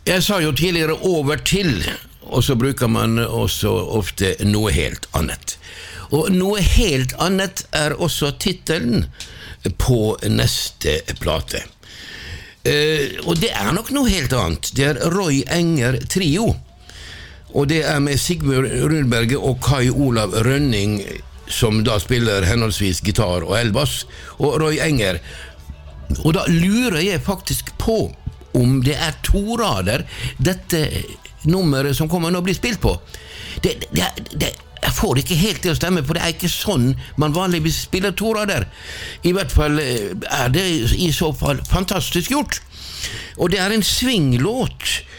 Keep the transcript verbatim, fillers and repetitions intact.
Jeg sa jo tidligere over til, og så bruker man også ofte noe helt annet. Og noe helt annet er også titelen på neste plate. Uh, og det er nok noe helt annet. Det er Roy Enger Trio. Og det er med Sigmund Rundberget og Kai Olav Rønning, som da spiller henholdsvis gitar og elbass, og Roy Enger. Og da lurer jeg faktisk på om det er to rader dette nummeret som kommer nå bli spilt på. Det, det, det, jeg får ikke helt til å stemme, for det er ikke sånn man vanligvis spiller to rader. I hvert fall er det i så fall fantastisk gjort. Og det er en swinglåt,